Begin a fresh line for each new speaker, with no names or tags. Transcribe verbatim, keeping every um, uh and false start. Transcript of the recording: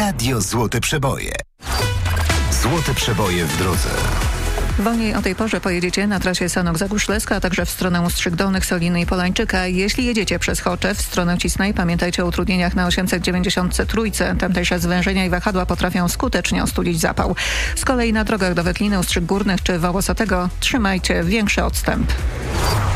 Radio Złote Przeboje. Złote Przeboje w drodze.
Wolniej o tej porze pojedziecie na trasie Sanok-Zagórz-Ślęska, a także w stronę Ustrzyk Dolnych, Soliny i Polańczyka. Jeśli jedziecie przez Choczew w stronę Cisnej, pamiętajcie o utrudnieniach na osiemset dziewięćdziesiąt trzy. Tamtejsze zwężenia i wahadła potrafią skutecznie ostudzić zapał. Z kolei na drogach do Wetliny, Ustrzyk Górnych czy Wałosatego trzymajcie większy odstęp.